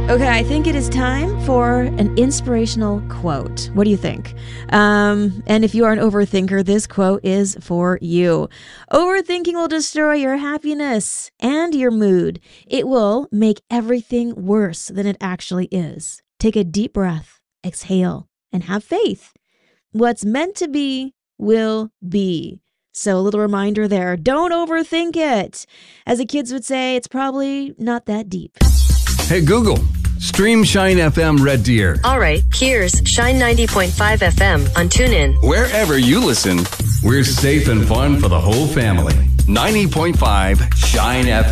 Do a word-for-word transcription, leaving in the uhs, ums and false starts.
Okay, I think it is time for an inspirational quote. What do you think? Um, and if you are an overthinker, this quote is for you. Overthinking will destroy your happiness and your mood. It will make everything worse than it actually is. Take a deep breath, exhale, and have faith. What's meant to be will be. So a little reminder there, don't overthink it. As the kids would say, it's probably not that deep. Hey, Google, stream Shine F M Red Deer. All right, here's Shine ninety point five F M on TuneIn. Wherever you listen, we're safe and fun for the whole family. ninety point five Shine F M.